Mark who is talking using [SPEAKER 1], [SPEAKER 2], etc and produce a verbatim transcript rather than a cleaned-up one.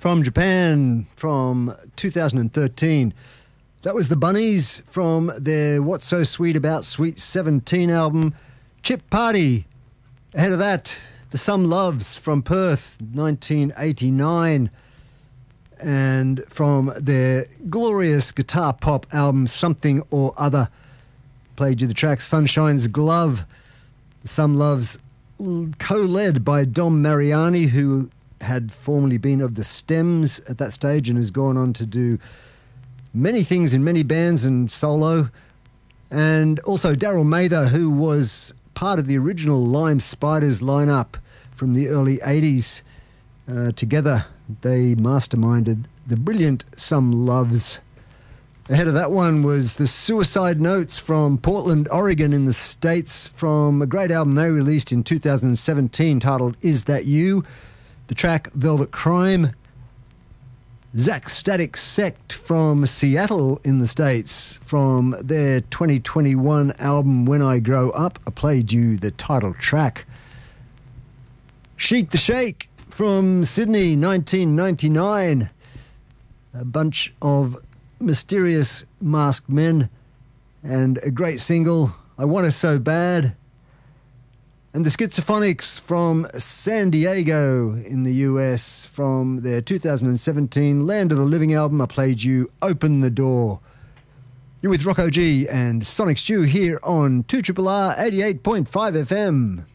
[SPEAKER 1] from Japan from two thousand thirteen. That was the Bunnies from their What's So Sweet About Sweet seventeen album, Chip Party. Ahead of that, the Some Loves from Perth, nineteen eighty-nine. And from their glorious guitar pop album, Something or Other, played you the track Sunshine's Glove. The Some Loves, co-led by Dom Mariani, who had formerly been of the Stems at that stage and has gone on to do many things in many bands and solo. And also Daryl Mather, who was part of the original Lime Spiders lineup from the early eighties. Uh, together, they masterminded the brilliant Some Loves. Ahead of that one was the Suicide Notes from Portland, Oregon in the States, from a great album they released in two thousand seventeen titled Is That You? The track Velvet Crime. Zach Static Sect from Seattle in the States, from their twenty twenty-one album When I Grow Up, I played you the title track. Chic the Shake from Sydney, nineteen ninety-nine. A bunch of mysterious masked men and a great single, I Want It So Bad. And the Schizophonics from San Diego in the U S, from their two thousand seventeen Land of the Living album, I played you Open the Door. You're with Rocco G and Sonic Stew here on two R R R eighty-eight point five F M.